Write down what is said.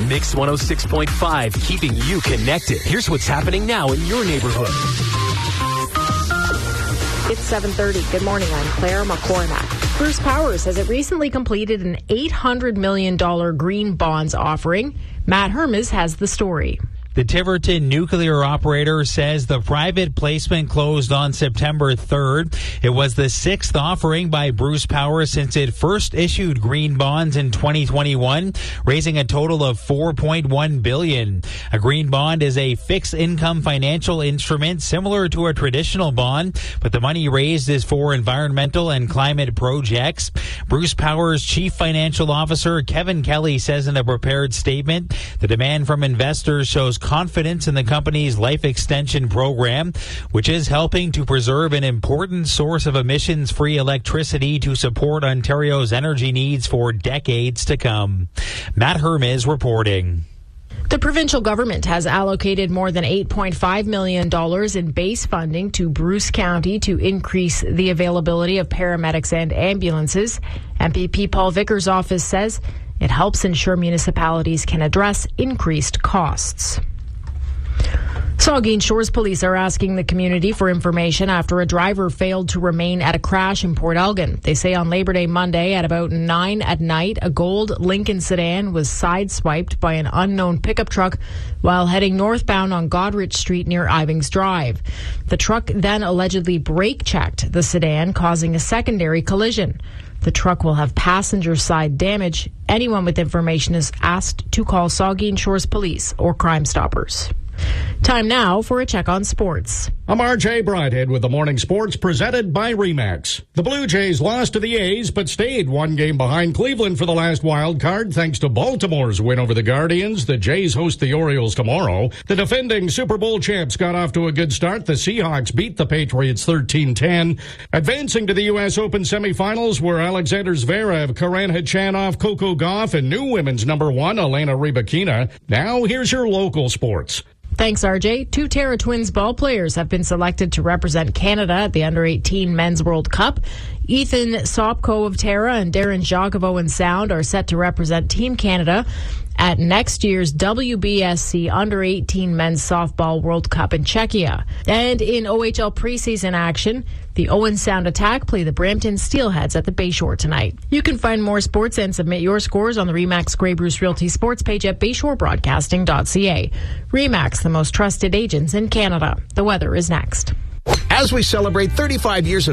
Mix 106.5, keeping you connected. Here's what's happening now in your neighborhood. It's 7:30. Good morning. I'm Claire McCormack. Bruce Power says it recently completed an $800 million green bonds offering. Matt Hermes has the story. The Tiverton nuclear operator says the private placement closed on September 3rd. It was the sixth offering by Bruce Power since it first issued green bonds in 2021, raising a total of $4.1 billion. A green bond is a fixed income financial instrument similar to a traditional bond, but the money raised is for environmental and climate projects. Bruce Power's chief financial officer, Kevin Kelly, says in a prepared statement, the demand from investors shows confidence in the company's life extension program, which is helping to preserve an important source of emissions-free electricity to support Ontario's energy needs for decades to come. Matt Hermes reporting. The provincial government has allocated more than $8.5 million in base funding to Bruce County to increase the availability of paramedics and ambulances. MPP Paul Vickers' office says it helps ensure municipalities can address increased costs. Saugeen Shores police are asking the community for information after a driver failed to remain at a crash in Port Elgin. They say on Labor Day Monday at about 9 at night, a gold Lincoln sedan was sideswiped by an unknown pickup truck while heading northbound on Godrich Street near Ivings Drive. The truck then allegedly brake-checked the sedan, causing a secondary collision. The truck will have passenger side damage. Anyone with information is asked to call Saugeen Shores Police or Crime Stoppers. Time now for a check on sports. I'm RJ Bridhead with the Morning Sports presented by RE/MAX. The Blue Jays lost to the A's but stayed one game behind Cleveland for the last wild card thanks to Baltimore's win over the Guardians. The Jays host the Orioles tomorrow. The defending Super Bowl champs got off to a good start. The Seahawks beat the Patriots 13-10. Advancing to the U.S. Open semifinals were Alexander Zverev, Karen Khachanov, Coco Gauff, and new women's number one, Elena Rybakina. Now here's your local sports. Thanks, RJ. Two Terra Twins ball players have been selected to represent Canada at the Under-18 Men's World Cup. Ethan Sopko of Terra and Darren Jacques of Owen Sound are set to represent Team Canada at next year's WBSC Under-18 Men's Softball World Cup in Czechia. And in OHL preseason action, the Owen Sound Attack play the Brampton Steelheads at the Bayshore tonight. You can find more sports and submit your scores on the RE/MAX Grey Bruce Realty sports page at bayshorebroadcasting.ca. RE/MAX, the most trusted agents in Canada. The weather is next. As we celebrate 35 years of